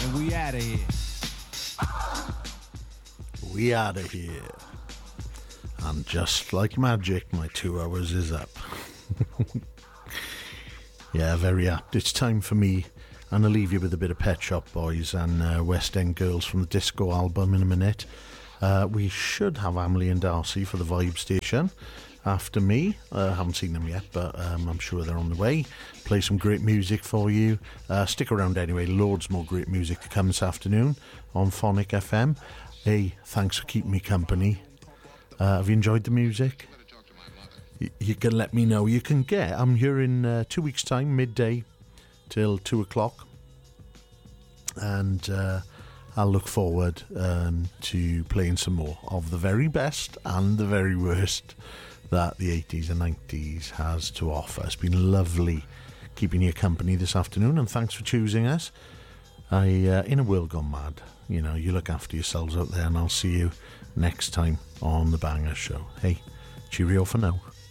And we out of here. We out of here. And just like magic, my 2 hours is up. Yeah, very apt. It's time for me, and I'll leave you with a bit of Pet Shop Boys and West End Girls from the Disco album in a minute. We should have Emily and Darcy for the Vibe Station after me. Haven't seen them yet, but I'm sure they're on the way. Play some great music for you. Stick around anyway, loads more great music to come this afternoon on Phonic FM. Hey, thanks for keeping me company. Have you enjoyed the music? You can let me know. You can get, I'm here in 2 weeks' time, midday till 2 o'clock. And I'll look forward to playing some more of the very best and the very worst that the 80s and 90s has to offer. It's been lovely keeping you company this afternoon, and thanks for choosing us. In a world gone mad, you know, you look after yourselves out there, and I'll see you next time on The Banger Show. Hey, cheerio for now.